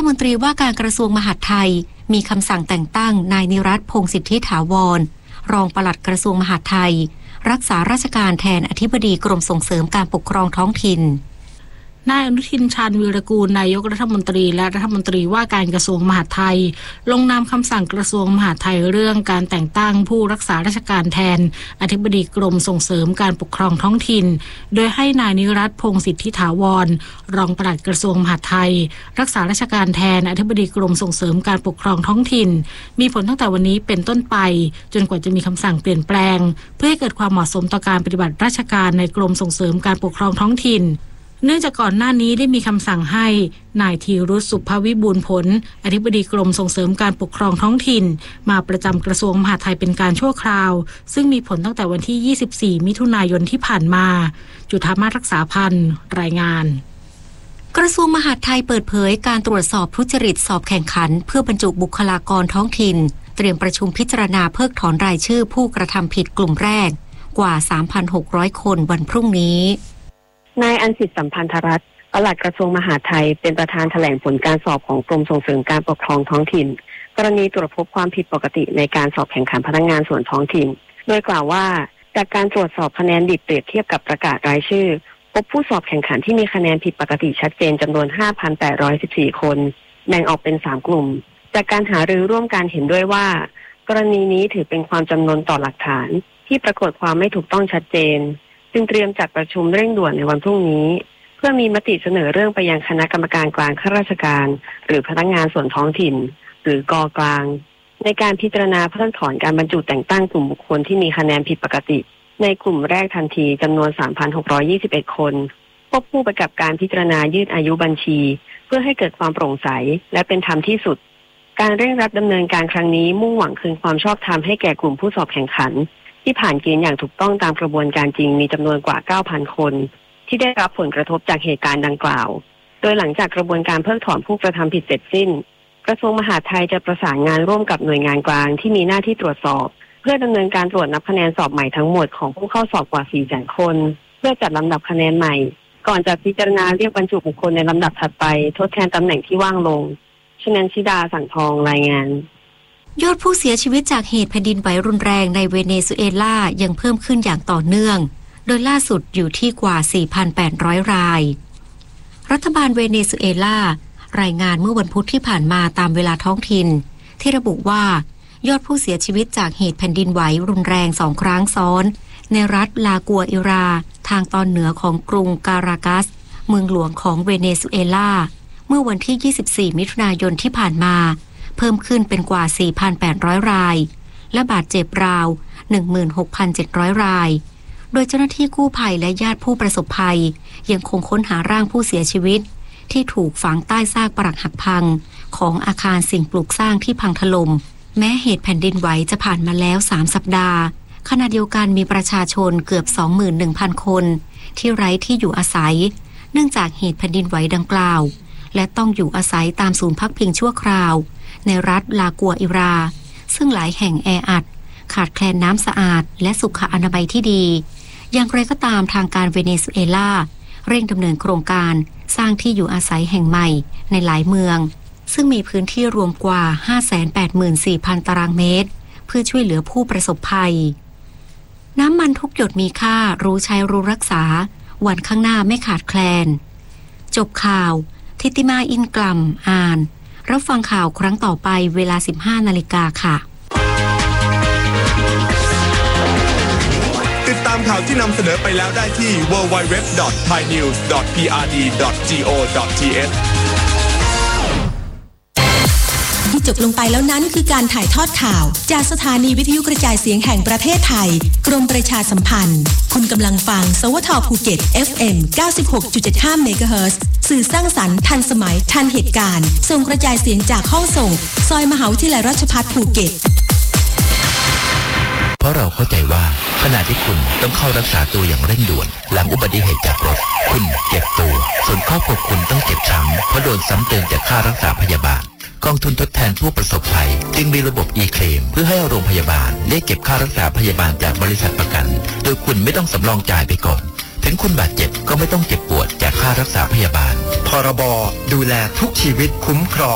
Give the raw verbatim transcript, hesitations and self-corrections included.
มนตรีว่าการกระทรวงมหาดไทยมีคำสั่งแต่งตั้งนายนิรัตน์พงษ์สิทธิถาวรรองปลัดกระทรวงมหาดไทยรักษาราชการแทนอธิบดีกรมส่งเสริมการปกครองท้องถิ่นนายอนุทินชาญวีรกูลนายกรัฐมนตรีและรัฐมนตรีว่าการกระทรวงมหาดไทยลงนามคำสั่งกระทรวงมหาดไทยเรื่องการแต่งตั้งผู้รักษาราชการแทนอธิบดีกรมส่งเสริมการปกครองท้องถิ่นโดยให้นายนิรัตน์พงษ์สิทธิถาวรรองปลัดกระทรวงมหาดไทยรักษาราชการแทนอธิบดีกรมส่งเสริมการปกครองท้องถิ่นมีผลตั้งแต่วันนี้เป็นต้นไปจนกว่าจะมีคำสั่งเปลี่ยนแปลงเพื่อให้เกิดความเหมาะสมต่อการปฏิบัติราชการในกรมส่งเสริมการปกครองท้องถิ่นเนื่องจากก่อนหน้านี้ได้มีคำสั่งให้นายธีรุษสุภวิบูลย์ผลอธิบดีกรมส่งเสริมการปกครองท้องถิ่นมาประจำกระทรวงมหาดไทยเป็นการชั่วคราวซึ่งมีผลตั้งแต่วันที่ยี่สิบสี่มิถุนายนที่ผ่านมาจุฑามาศรักษาพันธ์รายงานกระทรวงมหาดไทยเปิดเผยการตรวจสอบทุจริตสอบแข่งขันเพื่อบรรจุบุคลากรท้องถิ่นเตรียมประชุมพิจารณาเพิกถอนรายชื่อผู้กระทำผิดกลุ่มแรกกว่า สามพันหกร้อย คนวันพรุ่งนี้นายอัญสิทธิ์สัมพันธรัตน์ปลัดกระทรวงมหาดไทยเป็นประธานแถลงผลการสอบของกรมส่งเสริมการปกครองท้องถิ่นกรณีตรวจพบความผิดปกติในการสอบแข่งขันพนักงานส่วนท้องถิ่นโดยกล่าวว่าจากการตรวจสอบคะแนนดิบเปรียบเทียบกับประกาศรายชื่อพบผู้สอบแข่งขันที่มีคะแนนผิดปกติชัดเจนจำนวน ห้าพันแปดร้อยสิบสี่ คนแบ่งออกเป็นสามกลุ่มจากการหารือร่วมกันเห็นด้วยว่ากรณีนี้ถือเป็นความจำนวนต่อหลักฐานที่ปรากฏความไม่ถูกต้องชัดเจนจึงเตรียมจัดประชุมเร่งด่วนในวันพรุ่งนี้เพื่อมีมติเสนอเรื่องไปยังคณะกรรมการกลางข้าราชการหรือพนักงานส่วนท้องถิ่นหรือกกลางในการพิจารณาเพิกถอนการบรรจุแต่งตั้งกลุ่มบุคคลที่มีคะแนนผิดปกติในกลุ่มแรกทันทีจำนวน สามพันหกร้อยยี่สิบเอ็ด คนควบคู่ไปกับการพิจารณายืดอายุบัญชีเพื่อให้เกิดความโปร่งใสและเป็นธรรมที่สุดการเร่งรัดดำเนินการครั้งนี้มุ่งหวังคืนความชอบธรรมให้แก่กลุ่มผู้สอบแข่งขันที่ผ่านเกณฑ์อย่างถูกต้องตามกระบวนการจริงมีจำนวนกว่า เก้าพัน คนที่ได้รับผลกระทบจากเหตุการณ์ดังกล่าวโดยหลังจากกระบวนการเพิกถอนผู้กระทำผิดเสร็จสิ้นกระทรวงมหาดไทยจะประสานงานร่วมกับหน่วยงานกลางที่มีหน้าที่ตรวจสอบเพื่อดำเนินการตรวจนับคะแนนสอบใหม่ทั้งหมดของผู้เข้าสอบกว่า สี่แสน คนเพื่อจัดลำดับคะแนนใหม่ก่อนจะพิจารณาเรียกบรรจุบุคคลในลำดับถัดไปทดแทนตำแหน่งที่ว่างลงชนันชิดาสังทองรายงานยอดผู้เสียชีวิตจากเหตุแผ่นดินไหวรุนแรงในเวเนซุเอลายังเพิ่มขึ้นอย่างต่อเนื่องโดยล่าสุดอยู่ที่กว่า สี่พันแปดร้อย รายรัฐบาลเวเนซุเอลารายงานเมื่อวันพุธที่ผ่านมาตามเวลาท้องถิ่นที่ระบุว่ายอดผู้เสียชีวิตจากเหตุแผ่นดินไหวรุนแรงสองครั้งซ้อนในรัฐลากัวอิราทางตอนเหนือของกรุงการากัสเมืองหลวงของเวเนซุเอลาเมื่อวันที่ยี่สิบสี่มิถุนายนที่ผ่านมาเพิ่มขึ้นเป็นกว่า สี่พันแปดร้อย รายและบาดเจ็บราว หนึ่งหมื่นหกพันเจ็ดร้อย รายโดยเจ้าหน้าที่กู้ภัยและญาติผู้ประสบภัยยังคงค้นหาร่างผู้เสียชีวิตที่ถูกฝังใต้ซากปรักหักพังของอาคารสิ่งปลูกสร้างที่พังถล่มแม้เหตุแผ่นดินไหวจะผ่านมาแล้วสามสัปดาห์ขณะเดียวกันมีประชาชนเกือบ สองหมื่นหนึ่งพัน คนที่ไร้ที่อยู่อาศัยเนื่องจากเหตุแผ่นดินไหวดังกล่าวและต้องอยู่อาศัยตามศูนย์พักพิงชั่วคราวในรัฐลากัวอิราซึ่งหลายแห่งแออัดขาดแคลนน้ำสะอาดและสุขอนามัยที่ดีอย่างไรก็ตามทางการเวเนซุเอลาเร่งดำเนินโครงการสร้างที่อยู่อาศัยแห่งใหม่ในหลายเมืองซึ่งมีพื้นที่รวมกว่า ห้าแสนแปดหมื่นสี่พัน ตารางเมตรเพื่อช่วยเหลือผู้ประสบภัยน้ำมันทุกหยดมีค่ารู้ใช้รู้รักษาวันข้างหน้าไม่ขาดแคลนจบข่าวทิติมาอินกลัมอ่านรับฟังข่าวครั้งต่อไปเวลา สิบห้านาฬิกาค่ะติดตามข่าวที่นำเสนอไปแล้วได้ที่ ดับเบิลยู ดับเบิลยู ดับเบิลยู ดอท ไทยนิวส์ ดอท พี อาร์ ดี ดอท จี โอ ดอท ที เอสที่จบลงไปแล้วนั้นคือการถ่ายทอดข่าวจากสถานีวิทยุกระจายเสียงแห่งประเทศไทยกรมประชาสัมพันธ์คุณกำลังฟังสวทภูเก็ต เอฟ เอ็ม เก้าสิบหกจุดเจ็ดห้า เมกะเฮิรตซ์สื่อสร้างสรรค์ทันสมัยทันเหตุการณ์ส่งกระจายเสียงจากห้องส่งซอยมหาวิทยาลัยราชภัฏภูเก็ตเพราะเราเข้าใจว่าขณะที่คุณต้องเข้ารักษาตัวอย่างเร่งด่วนหลังอุบัติเหตุจากรถคุณเจ็บตัวส่วนครอบครัวคุณต้องเจ็บช้ำเพราะโดนซ้ำเติมจากค่ารักษาพยาบาลกองทุนทดแทนผู้ประสบภัยจึงมีระบบ e-claim เพื่อให้โรงพยาบาลเรียกเก็บค่ารักษาพยาบาลจากบริษัทประกันโดยคุณไม่ต้องสำรองจ่ายไปก่อนถึงคุณบาดเจ็บก็ไม่ต้องเจ็บปวดจากค่ารักษาพยาบาลพรบดูแลทุกชีวิตคุ้มครอง